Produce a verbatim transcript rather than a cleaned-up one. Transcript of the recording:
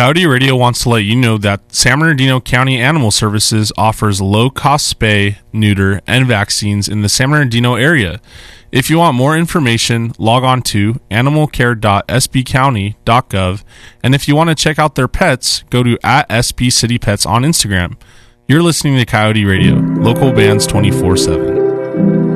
Coyote Radio wants to let you know that San Bernardino County Animal Services offers low-cost spay, neuter, and vaccines in the San Bernardino area. If you want more information, log on to animal care dot s b county dot gov, and if you want to check out their pets, go to at S B City Pets on Instagram. You're listening to Coyote Radio, local bands twenty-four seven.